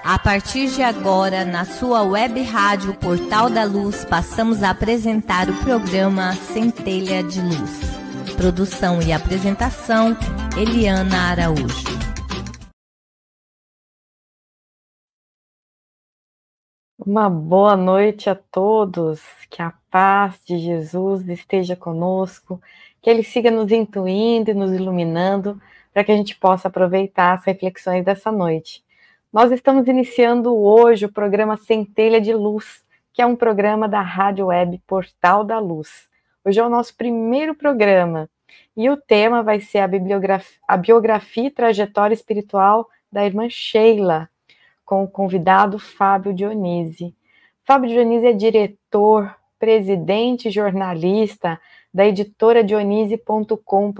A partir de agora, na sua web rádio Portal da Luz, passamos a apresentar o programa Centelha de Luz. Produção e apresentação, Eliana Araújo. Uma boa noite a todos, que a paz de Jesus esteja conosco, que Ele siga nos intuindo e nos iluminando, para que a gente possa aproveitar as reflexões dessa noite. Nós estamos iniciando hoje o programa Centelha de Luz, que é um programa da Rádio Web Portal da Luz. Hoje é o nosso primeiro programa, e o tema vai ser a biografia e trajetória espiritual da irmã Sheila, com o convidado Fábio Dionísio. Fábio Dionísio é diretor, presidente e jornalista da editora Dionísio.com.br,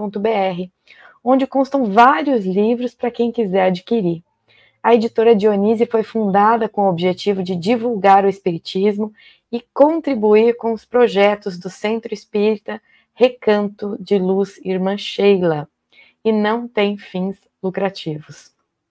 onde constam vários livros para quem quiser adquirir. A editora Dionísio foi fundada com o objetivo de divulgar o espiritismo e contribuir com os projetos do Centro Espírita Recanto de Luz Irmã Sheila, e não tem fins lucrativos.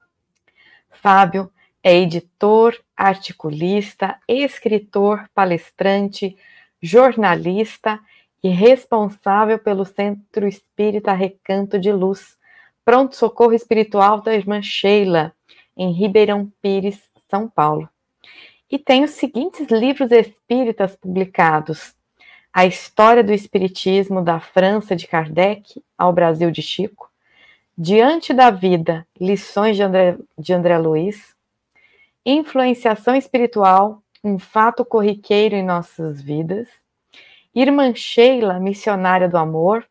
Fábio é editor, articulista, escritor, palestrante, jornalista e responsável pelo Centro Espírita Recanto de Luz, pronto-socorro espiritual da irmã Sheila, em Ribeirão Pires, São Paulo. E tem os seguintes livros espíritas publicados: A História do Espiritismo da França de Kardec ao Brasil de Chico, Diante da Vida, Lições de André Luiz, Influenciação Espiritual, um fato corriqueiro em nossas vidas, Irmã Sheila, Missionária do Amor,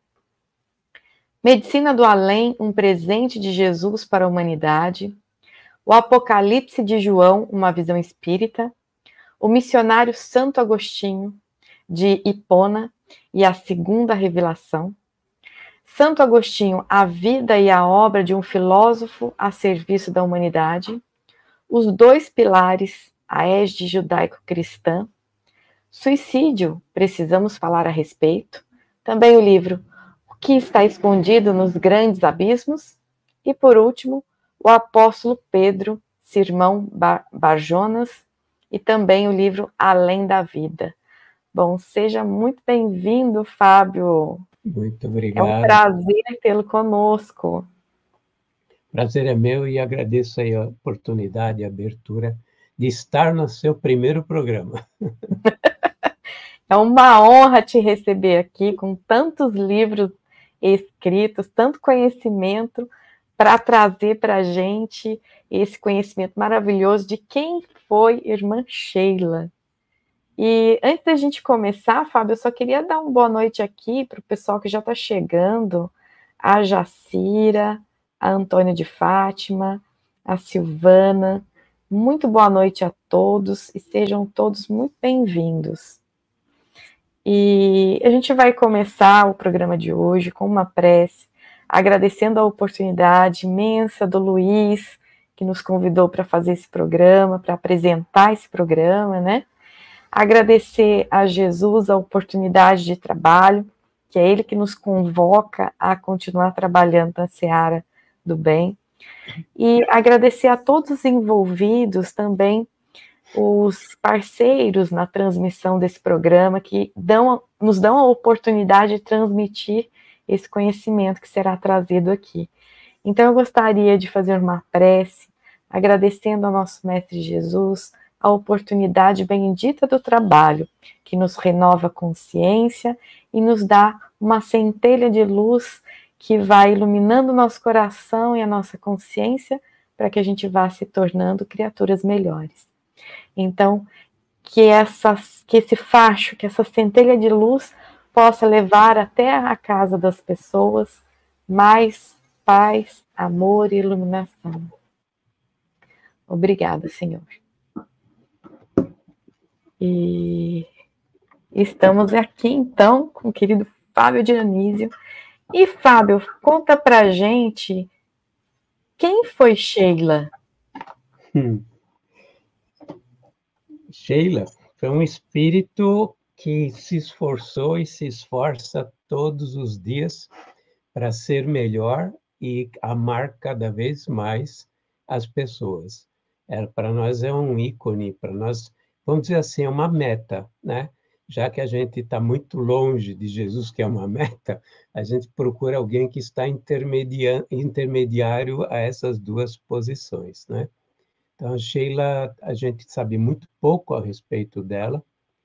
Medicina do Além, um presente de Jesus para a humanidade, O Apocalipse de João, uma visão espírita, O Missionário Santo Agostinho, de Hipona e a Segunda Revelação, Santo Agostinho, a vida e a obra de um filósofo a serviço da humanidade, Os Dois Pilares, a égide judaico-cristã, Suicídio, precisamos falar a respeito, também o livro O que está escondido nos grandes abismos, e por último, o Apóstolo Pedro, Sermão Barjonas, e também o livro Além da Vida. Bom, seja muito bem-vindo, Fábio. Muito obrigado. É um prazer tê-lo conosco. Prazer é meu e agradeço aí a oportunidade e a abertura de estar no seu primeiro programa. É uma honra te receber aqui com tantos livros escritos, tanto conhecimento, para trazer para a gente esse conhecimento maravilhoso de quem foi Irmã Sheila. E antes da gente começar, Fábio, eu só queria dar uma boa noite aqui para o pessoal que já está chegando, a Jacira, a Antônia de Fátima, a Silvana. Muito boa noite a todos e sejam todos muito bem-vindos. E a gente vai começar o programa de hoje com uma prece, agradecendo a oportunidade imensa do Luiz, que nos convidou para fazer esse programa, para apresentar esse programa, né? Agradecer a Jesus a oportunidade de trabalho, que é Ele que nos convoca a continuar trabalhando na seara do bem. E agradecer a todos os envolvidos também, os parceiros na transmissão desse programa, que nos dão a oportunidade de transmitir esse conhecimento que será trazido aqui. Então, eu gostaria de fazer uma prece, agradecendo ao nosso Mestre Jesus a oportunidade bendita do trabalho, que nos renova a consciência e nos dá uma centelha de luz que vai iluminando o nosso coração e a nossa consciência para que a gente vá se tornando criaturas melhores. Então, que esse facho, que essa centelha de luz possa levar até a casa das pessoas mais paz, amor e iluminação. Obrigada, Senhor. E estamos aqui, então, com o querido Fábio Dionísio. E, Fábio, conta pra gente quem foi Sheila? Sheila foi um espírito que se esforçou e se esforça todos os dias para ser melhor e amar cada vez mais as pessoas. para nós é um ícone, para nós, vamos dizer assim, é uma meta, né? Já que a gente está muito longe de Jesus, que é uma meta, a gente procura alguém que está intermediário a essas duas posições, né? Então, a Sheila, a gente sabe muito pouco a respeito dela.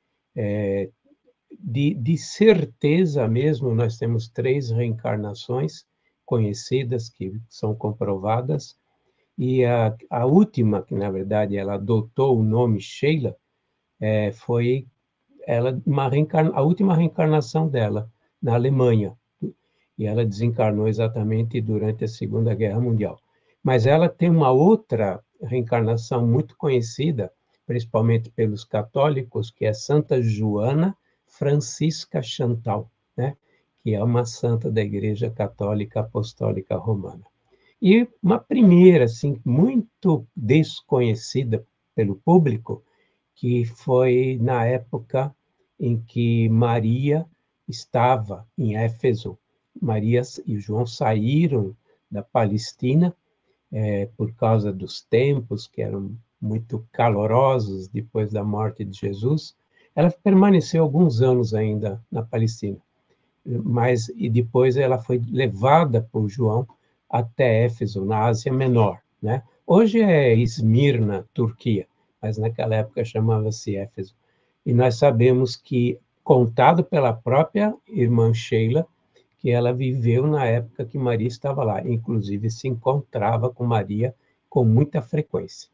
De certeza mesmo, nós temos 3 reencarnações conhecidas, que são comprovadas, e a última, que na verdade ela adotou o nome Sheila, foi a última reencarnação dela, na Alemanha, e ela desencarnou exatamente durante a Segunda Guerra Mundial. Mas ela tem uma outra reencarnação muito conhecida, principalmente pelos católicos, que é Santa Joana Francisca Chantal, né? Que é uma santa da Igreja Católica Apostólica Romana. E uma primeira, assim, muito desconhecida pelo público, que foi na época em que Maria estava em Éfeso. Maria e João saíram da Palestina por causa dos tempos, que eram muito calorosos depois da morte de Jesus. Ela permaneceu alguns anos ainda na Palestina, e depois ela foi levada por João até Éfeso, na Ásia Menor, né? Hoje é Esmirna, Turquia, mas naquela época chamava-se Éfeso. E nós sabemos que, contado pela própria irmã Sheila, que ela viveu na época que Maria estava lá, inclusive se encontrava com Maria com muita frequência.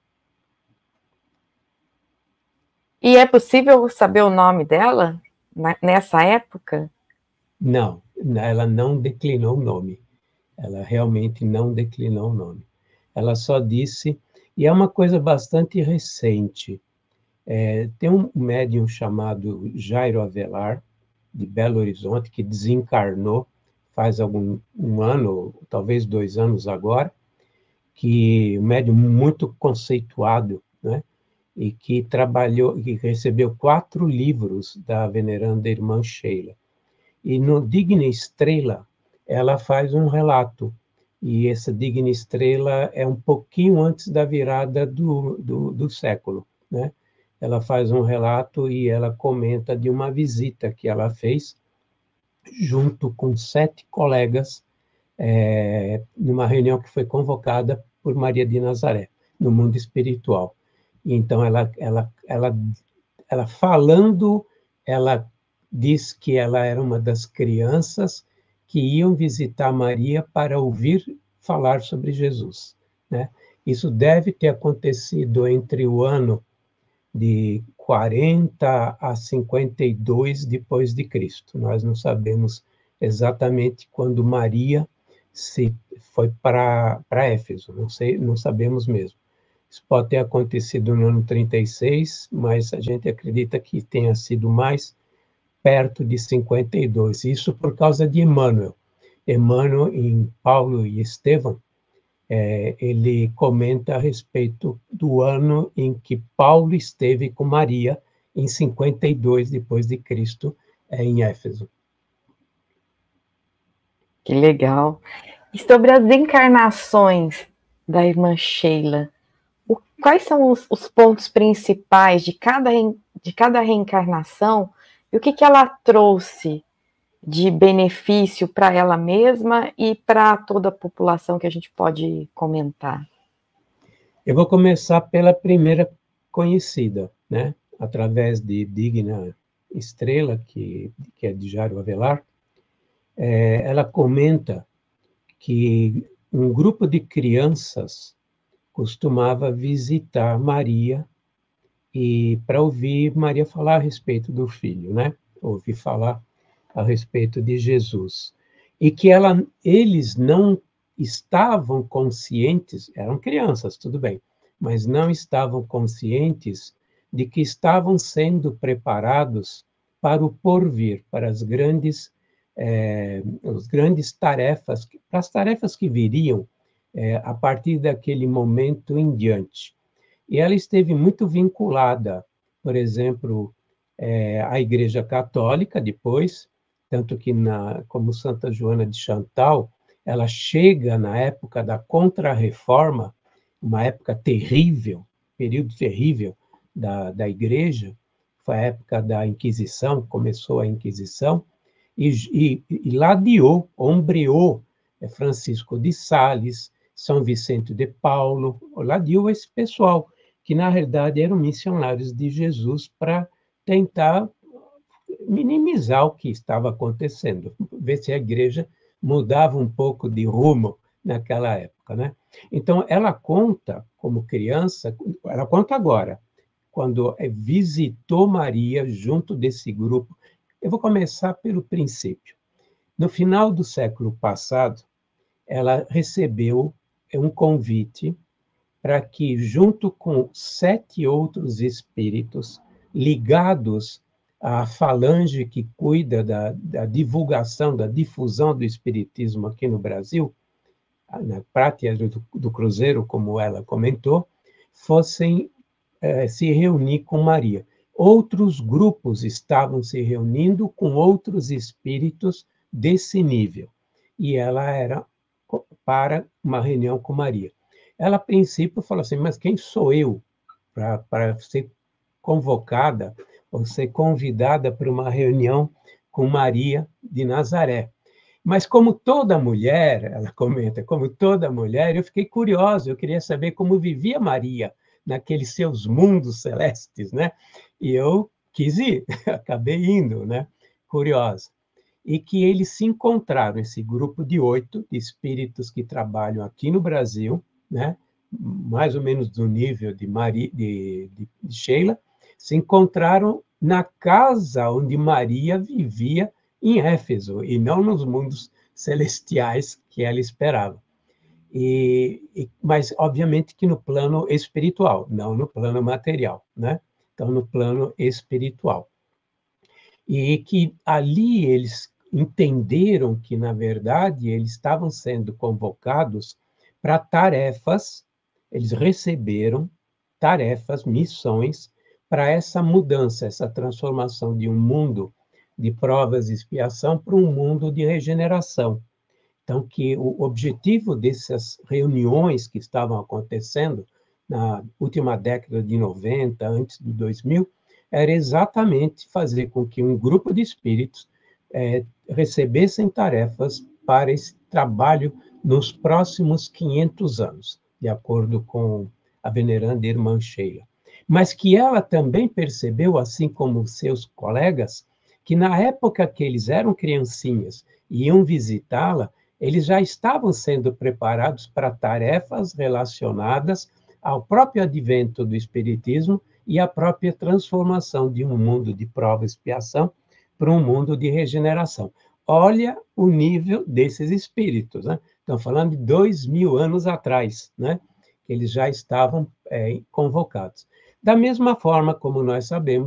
E é possível saber o nome dela nessa época? Não, ela não declinou o nome. Ela realmente não declinou o nome. Ela só disse, e é uma coisa bastante recente, tem um médium chamado Jairo Avelar, de Belo Horizonte, que desencarnou faz um ano, talvez 2 anos agora, que um médium muito conceituado, né? E que recebeu 4 livros da veneranda irmã Sheila. E no Digna Estrela, ela faz um relato, e essa Digna Estrela é um pouquinho antes da virada do século, né? Ela faz um relato e ela comenta de uma visita que ela fez junto com 7 colegas, numa reunião que foi convocada por Maria de Nazaré, no mundo espiritual. Então, ela falando, ela diz que ela era uma das crianças que iam visitar Maria para ouvir falar sobre Jesus, né? Isso deve ter acontecido entre o ano de 40 a 52 depois de Cristo. Nós não sabemos exatamente quando Maria foi para Éfeso, não sabemos mesmo. Isso pode ter acontecido no ano 36, mas a gente acredita que tenha sido mais perto de 52. Isso por causa de Emmanuel. Emmanuel, em Paulo e Estevão, ele comenta a respeito do ano em que Paulo esteve com Maria, em 52 depois de Cristo, em Éfeso. Que legal. E sobre as encarnações da irmã Sheila, quais são os pontos principais de cada reencarnação e o que ela trouxe de benefício para ela mesma e para toda a população que a gente pode comentar? Eu vou começar pela primeira conhecida, né? Através de Digna Estrela, que é de Jairo Avelar. Ela comenta que um grupo de crianças costumava visitar Maria e para ouvir Maria falar a respeito do filho, né? Ouvir falar a respeito de Jesus. E que eles não estavam conscientes, eram crianças, tudo bem, mas não estavam conscientes de que estavam sendo preparados para o porvir, para as grandes tarefas, para as tarefas que viriam a partir daquele momento em diante. E ela esteve muito vinculada, por exemplo, à Igreja Católica depois, tanto que, como Santa Joana de Chantal, ela chega na época da Contra-Reforma, uma época terrível, período terrível da Igreja, foi a época da Inquisição, começou a Inquisição, e ladeou, ombreou Francisco de Sales, São Vicente de Paulo, ladeou esse pessoal, que na realidade eram missionários de Jesus para tentar minimizar o que estava acontecendo, ver se a igreja mudava um pouco de rumo naquela época, né? Então, ela conta, como criança, ela conta agora, quando visitou Maria junto desse grupo. Eu vou começar pelo princípio. No final do século passado, ela recebeu um convite para que, junto com 7 outros espíritos ligados à falange que cuida da divulgação, da difusão do espiritismo aqui no Brasil, na Pátria do Cruzeiro, como ela comentou, fossem se reunir com Maria. Outros grupos estavam se reunindo com outros espíritos desse nível, e ela era para uma reunião com Maria. Ela, a princípio, falou assim, mas quem sou eu para ser convocada ou ser convidada para uma reunião com Maria de Nazaré? Mas como toda mulher, ela comenta, como toda mulher, eu fiquei curiosa, eu queria saber como vivia Maria naqueles seus mundos celestes, né? E eu quis ir, acabei indo, né? Curiosa. E que eles se encontraram, esse grupo de 8 espíritos que trabalham aqui no Brasil, né? Mais ou menos do nível de Sheila, se encontraram na casa onde Maria vivia em Éfeso, e não nos mundos celestiais que ela esperava. Mas, obviamente, que no plano espiritual, não no plano material, né? Então, no plano espiritual. E que ali eles entenderam que, na verdade, eles estavam sendo convocados para tarefas, eles receberam tarefas, missões, para essa mudança, essa transformação de um mundo de provas e expiação para um mundo de regeneração. Então, que o objetivo dessas reuniões que estavam acontecendo na última década de 90, antes do 2000, era exatamente fazer com que um grupo de espíritos recebessem tarefas para esse trabalho nos próximos 500 anos, de acordo com a veneranda irmã Sheila. Mas que ela também percebeu, assim como seus colegas, que na época que eles eram criancinhas e iam visitá-la, eles já estavam sendo preparados para tarefas relacionadas ao próprio advento do Espiritismo e à própria transformação de um mundo de prova e expiação para um mundo de regeneração. Olha o nível desses espíritos, né? Estão falando de 2000 anos atrás, né? Que eles já estavam convocados. Da mesma forma como nós sabemos